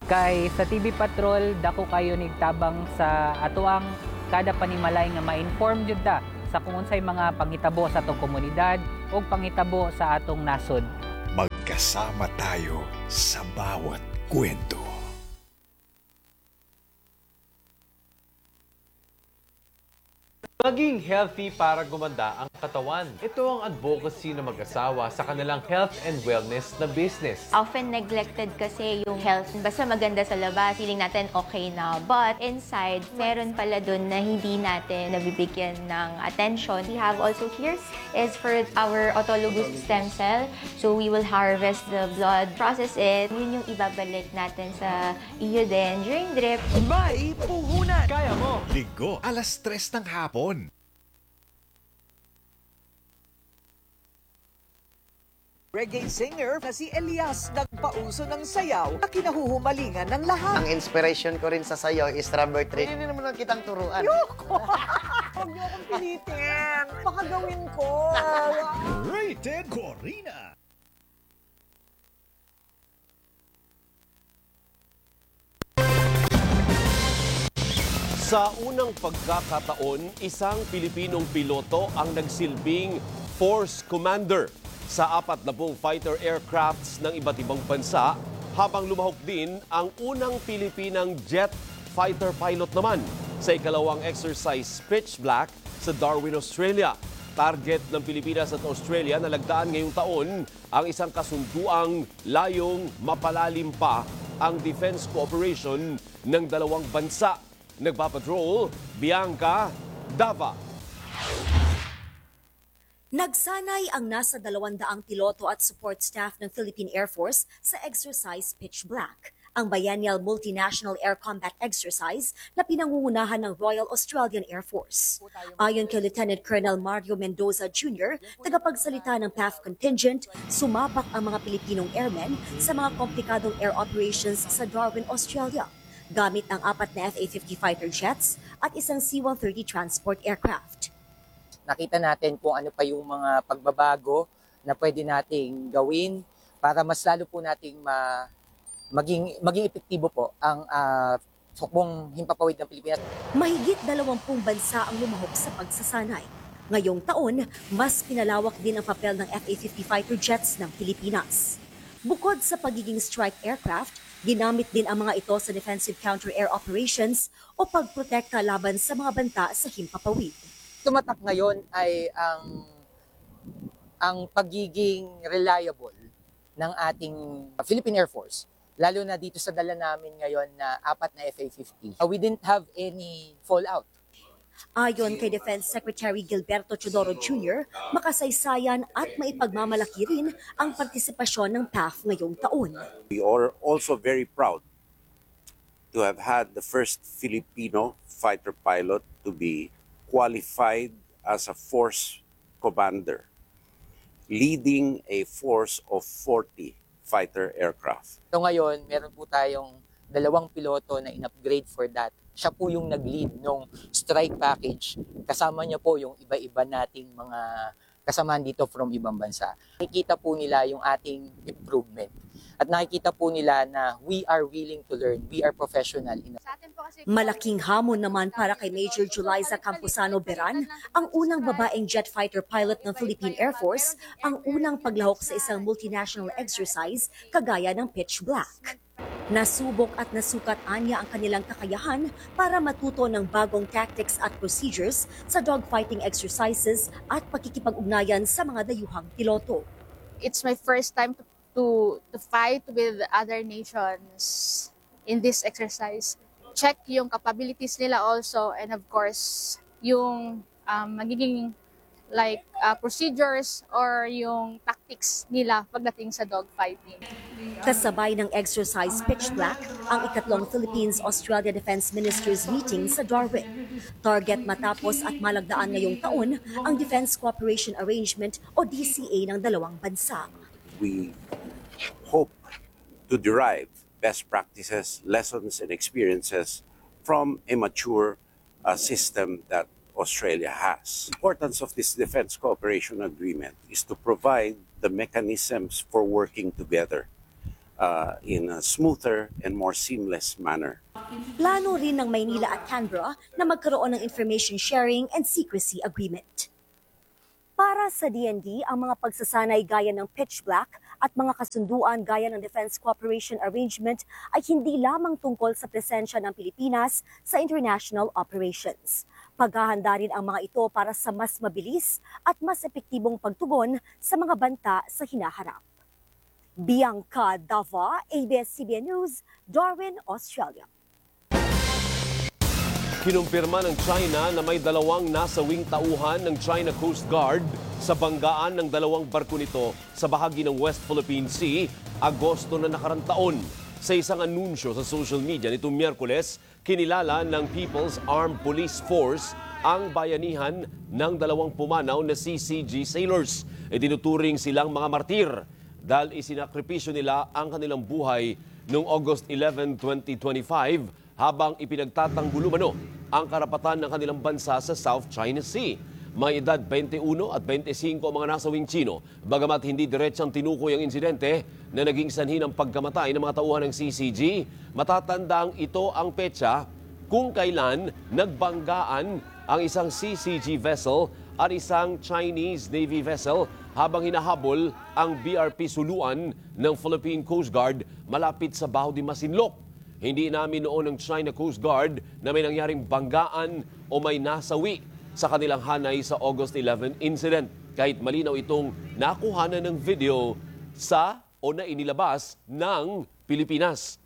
Kay sa TV Patrol, dako kayo nigtabang sa atuang kada panimalay nga ma-inform jud ta sa kung unsay mga panghitabo sa atong komunidad o panghitabo sa atong nasod. Magkasama tayo sa bawat kwento. Maging healthy para gumanda ang katawan. Ito ang advocacy ng mag-asawa sa kanilang health and wellness na business. Often neglected kasi yung health. Basta maganda sa labas, feeling natin okay na. But inside, meron pala dun na hindi natin nabibigyan ng attention. We have also here is for our autologous stem cell. So we will harvest the blood, process it. Yun yung ibabalik natin sa iyo din during drip. May puhunan! Kaya mo! Linggo, alas 3 ng hapon. Reggae singer na si Elias nagpauso ng sayaw na kinahuhumalingan ng lahat. Ang inspiration ko rin sa sayo is rubber tree. Hindi naman lang kitang turuan. Yoko! Huwag niyo akong pilitin. Baka gawin ko. Rated Corina. Sa unang pagkakataon, isang Pilipinong piloto ang nagsilbing Force Commander sa 40 fighter aircrafts ng iba't ibang bansa, habang lumahok din ang unang Pilipinang jet fighter pilot naman sa ikalawang exercise Pitch Black sa Darwin, Australia. Target ng Pilipinas at Australia na lagdaan ngayong taon ang isang kasunduang layong mapalalim pa ang defense cooperation ng dalawang bansa. Nagpapatrol, Bianca Dava. Nagsanay ang nasa 200 piloto at support staff ng Philippine Air Force sa exercise Pitch Black, ang biennial multinational air combat exercise na pinangungunahan ng Royal Australian Air Force. Ayon kay Lieutenant Colonel Mario Mendoza Jr., tagapagsalita ng PAF contingent, sumapak ang mga Pilipinong airmen sa mga komplikadong air operations sa Darwin, Australia, gamit ang 4 na FA-50 fighter jets at isang C-130 transport aircraft. Nakita natin kung ano pa yung mga pagbabago na pwede nating gawin para mas lalo po nating maging epektibo po ang sukbong himpapawid ng Pilipinas. Mahigit 20 bansa ang lumahok sa pagsasanay. Ngayong taon, mas pinalawak din ang papel ng FA-50 fighter jets ng Pilipinas. Bukod sa pagiging strike aircraft, ginamit din ang mga ito sa defensive counter-air operations o pagprotekta laban sa mga banta sa himpapawid. Tumatak ngayon ay ang pagiging reliable ng ating Philippine Air Force, lalo na dito sa dala namin ngayon na 4 na FA-50. We didn't have any fallout. Ayon kay Defense Secretary Gilberto Chodoro Jr., makasaysayan at maipagmamalaki rin ang partisipasyon ng PAF ngayong taon. We are also very proud to have had the first Filipino fighter pilot to be qualified as a force commander, leading a force of 40 fighter aircraft. So ngayon, meron po tayong 2 piloto na in-upgrade for that. Siya po yung nag-lead nung strike package. Kasama niya po yung iba-iba nating mga kasamahan dito from ibang bansa. Nakikita po nila yung ating improvement. At nakikita po nila na we are willing to learn. We are professional. Malaking hamon naman para kay Major Juliza Campuzano Beran, ang unang babaeng jet fighter pilot ng Philippine Air Force, ang unang paglahok sa isang multinational exercise kagaya ng Pitch Black. Nasubok at nasukat anya ang kanilang kakayahan para matuto ng bagong tactics at procedures sa dogfighting exercises at pakikipag-ugnayan sa mga dayuhang piloto. It's my first time to fight with other nations in this exercise. Check yung capabilities nila also, and of course, yung magiging procedures or yung tactics nila pagdating sa dogfighting. Kasabay ng exercise Pitch Black ang ikatlong Philippines-Australia Defense Ministers meeting sa Darwin. Target matapos at malagdaan ngayong taon ang Defense Cooperation Arrangement o DCA ng dalawang bansa. We hope to derive best practices, lessons, and experiences from a mature system that Australia has. The importance of this defense cooperation agreement is to provide the mechanisms for working together in a smoother and more seamless manner. Plano rin ng Maynila at Canberra na magkaroon ng information sharing and secrecy agreement. Para sa DND, ang mga pagsasanay gaya ng Pitch Black at mga kasunduan gaya ng Defense Cooperation Arrangement ay hindi lamang tungkol sa presensya ng Pilipinas sa international operations. Paghahanda rin ang mga ito para sa mas mabilis at mas epektibong pagtugon sa mga banta sa hinaharap. Bianca Dava, ABS-CBN News, Darwin, Australia. Kinumpirma ng China na may 2 nasawing tauhan ng China Coast Guard sa banggaan ng 2 barko nito sa bahagi ng West Philippine Sea, Agosto na nakarang taon. Sa isang anunsyo sa social media nitong Miyerkules, kinilala ng People's Armed Police Force ang bayanihan ng 2 pumanaw na CCG sailors. Itinuturing silang mga martir dahil isinakripisyo nila ang kanilang buhay noong August 11, 2025 habang ipinagtatanggol umano ang karapatan ng kanilang bansa sa South China Sea. May edad 21 at 25 ang mga nasawing Chino, bagamat hindi diretsang tinukoy ang insidente na naging sanhi ng pagkamatay ng mga tauhan ng CCG, matatandang ito ang petsa kung kailan nagbanggaan ang isang CCG vessel at isang Chinese Navy vessel habang hinahabol ang BRP Suluan ng Philippine Coast Guard malapit sa Baho de Masinloc. Hindi namin noon ng China Coast Guard na may nangyaring banggaan o may nasawi sa kanilang hanay sa August 11 incident. Kahit malinaw itong nakuhanan ng video sa o na inilabas ng Pilipinas.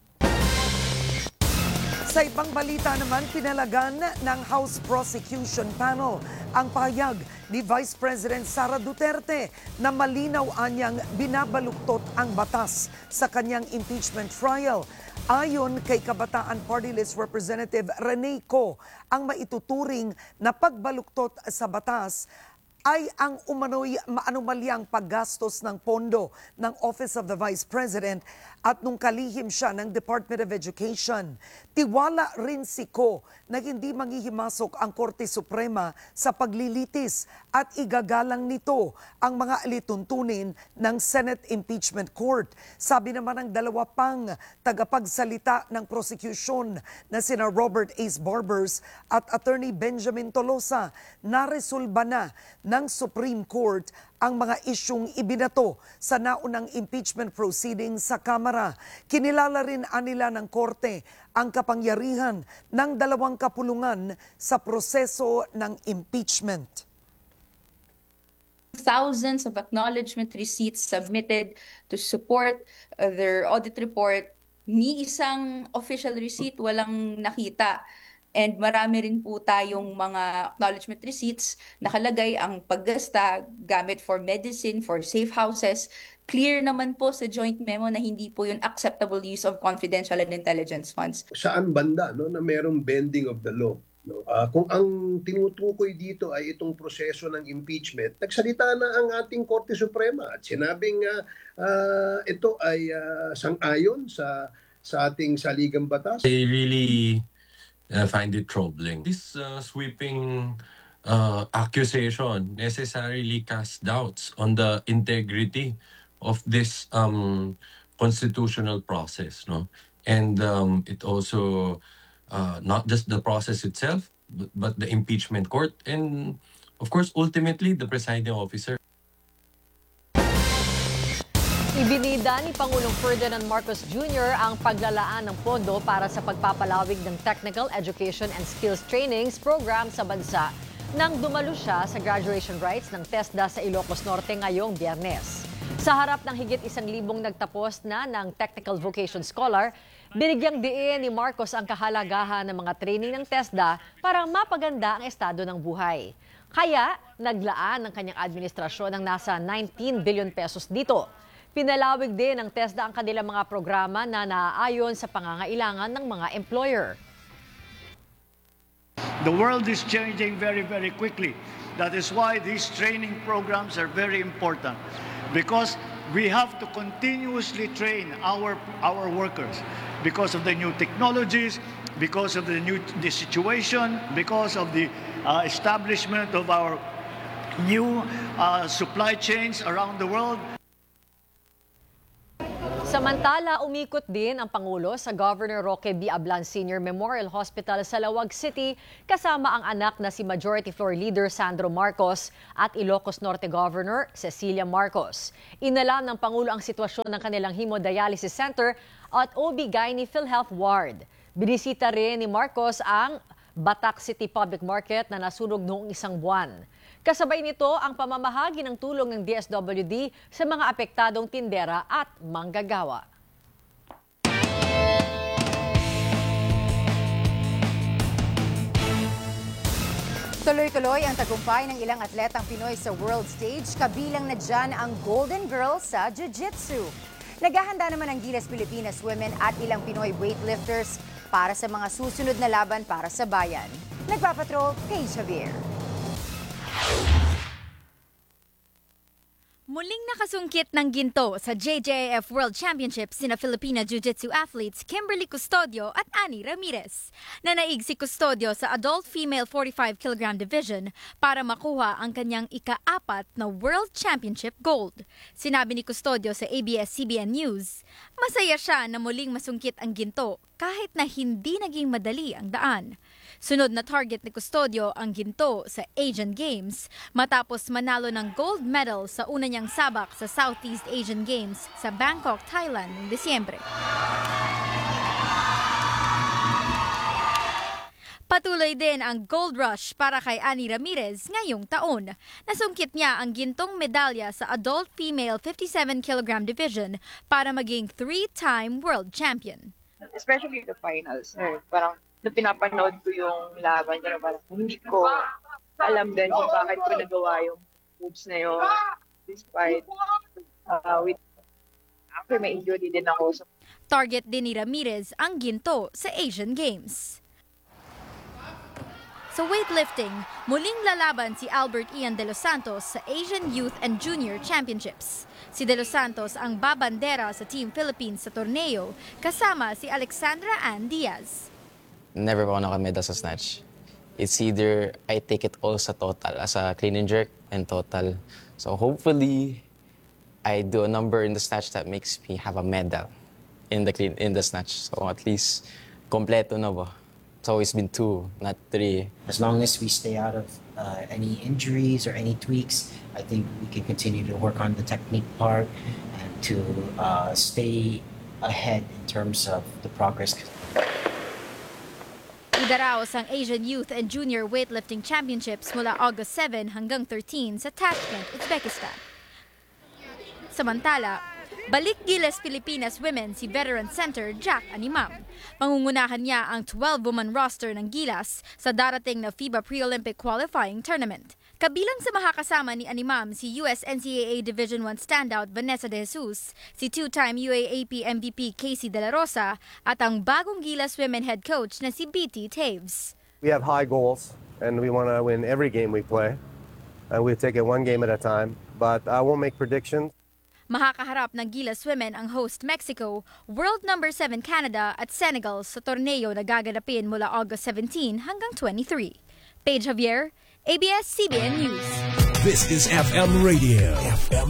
Sa ibang balita naman, pinalagan ng House Prosecution Panel ang pahayag ni Vice President Sara Duterte na malinaw anyang binabaluktot ang batas sa kanyang impeachment trial. Ayon kay Kabataan Party List Representative Rene Co, ang maituturing na pagbaluktot sa batas ay ang umano'y maanumalyang paggastos ng pondo ng Office of the Vice President at nung kalihim siya ng Department of Education. Tiwala rin si Co na hindi manghihimasok ang Korte Suprema sa paglilitis at igagalang nito ang mga alituntunin ng Senate Impeachment Court. Sabi naman ng 2 pang tagapagsalita ng prosecution na sina Robert Ace Barbers at Attorney Benjamin Tolosa, naresolba na ng Supreme Court ang mga isyung ibinato sa naunang impeachment proceedings sa Kamara. Kinilala rin anila ng Korte ang kapangyarihan ng 2 kapulungan sa proseso ng impeachment. Thousands of acknowledgement receipts submitted to support their audit report. Ni isang official receipt walang nakita. And marami rin po tayong mga acknowledgement receipts, nakalagay ang paggasta gamit for medicine, for safe houses. Clear naman po sa joint memo na hindi po yun acceptable use of confidential and intelligence funds. Saan banda na merong bending of the law? Kung ang tinutukoy dito ay itong proseso ng impeachment, nagsalita na ang ating Korte Suprema at sinabing ito ay sang-ayon sa ating saligang batas. They really find it troubling. This sweeping accusation necessarily casts doubts on the integrity of this constitutional process, no? And it also not just the process itself, but the impeachment court, and of course, ultimately, the presiding officer. Ibinida ni Pangulong Ferdinand Marcos Jr. ang paglalaan ng pondo para sa pagpapalawig ng Technical Education and Skills Trainings program sa bansa nang dumalo siya sa graduation rites ng TESDA sa Ilocos Norte ngayong Biyernes. Sa harap ng higit 1,000 nagtapos na ng Technical Vocation Scholar, binigyang diin ni Marcos ang kahalagahan ng mga training ng TESDA para mapaganda ang estado ng buhay. Kaya naglaan ng kanyang administrasyon ng nasa 19 billion pesos dito. Pinalawig din ng TESDA ang kanilang mga programa na naaayon sa pangangailangan ng mga employer. The world is changing very, very quickly. That is why these training programs are very important because we have to continuously train our workers because of the new technologies, because of the situation, because of the establishment of our new supply chains around the world. Samantala, umikot din ang Pangulo sa Governor Roque B. Ablan Sr. Memorial Hospital sa Lawag City kasama ang anak na si Majority Floor Leader Sandro Marcos at Ilocos Norte Governor Cecilia Marcos. Inalam ng Pangulo ang sitwasyon ng kanilang hemodialysis center at OB-GYN PhilHealth Ward. Binisita rin ni Marcos ang Batak City Public Market na nasunog noong isang buwan. Kasabay nito ang pamamahagi ng tulong ng DSWD sa mga apektadong tindera at manggagawa. Tuloy-tuloy ang tagumpay ng ilang atletang Pinoy sa world stage, kabilang na dyan ang Golden Girl sa Jiu-Jitsu. Naghahanda naman ang Gilas Pilipinas Women at ilang Pinoy weightlifters para sa mga susunod na laban para sa bayan. Nagpapatrol kay Xavier. Muling nakasungkit ng ginto sa JJAF World Championship sina Filipina Jiu-Jitsu athletes Kimberly Custodio at Annie Ramirez. Nanaig si Custodio sa Adult Female 45 kg division para makuha ang kanyang ika-4 na World Championship gold. Sinabi ni Custodio sa ABS-CBN News, masaya siya na muling masungkit ang ginto kahit na hindi naging madali ang daan. Sunod na target ni Custodio ang ginto sa Asian Games matapos manalo ng gold medal sa una niyang sabak sa Southeast Asian Games sa Bangkok, Thailand noong Disyembre. Patuloy din ang gold rush para kay Annie Ramirez ngayong taon. Nasungkit niya ang gintong medalya sa adult female 57 kg division para maging 3-time world champion. Especially the finals. Parang nung pinapanood ko yung laban niya, parang hindi ko alam din kung bakit ko nagawa yung moves na yun. Despite, after may injury din ako. Target din ni Ramirez ang ginto sa Asian Games. Sa weightlifting, muling lalaban si Albert Ian De Los Santos sa Asian Youth and Junior Championships. Si De Los Santos ang babandera sa Team Philippines sa torneo kasama si Alexandra Ann Diaz. Never ako nakamedal sa snatch. It's either I take it all sa total, as a clean and jerk and total. So hopefully, I do a number in the snatch that makes me have a medal in the snatch. So at least, kompleto na ba? It's always been 2, not 3. As long as we stay out of any injuries or any tweaks, I think we can continue to work on the technique part and to stay ahead in terms of the progress. Idaraos ang Asian Youth and Junior Weightlifting Championships mula August 7 hanggang 13 sa Tashkent, Uzbekistan. Samantala, balik Gilas Pilipinas Women si veteran center Jack Animam. Pangungunahan niya ang 12-woman roster ng Gilas sa darating na FIBA Pre-Olympic Qualifying Tournament. Kabilang sa makakasama ni Animam si US NCAA Division I standout Vanessa De Jesus, si two-time UAAP MVP Casey De La Rosa, at ang bagong Gilas Women head coach na si BT Taves. We have high goals and we want to win every game we play. We take it one game at a time, but I won't make predictions. Makakaharap ng Gilas Women ang host Mexico, world number 7 Canada at Senegal sa torneo na gaganapin mula August 17 hanggang 23. Paige Javier, ABS-CBN News. This is FM Radio. FM